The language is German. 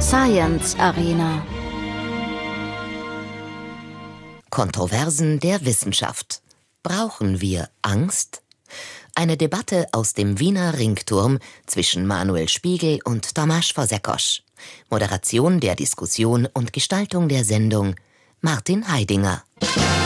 Science Arena. Kontroversen der Wissenschaft. Brauchen wir Angst? Eine Debatte aus dem Wiener Ringturm zwischen Manuel Spiegel und Tomasz Fazekas. Moderation der Diskussion und Gestaltung der Sendung Martin Heidinger.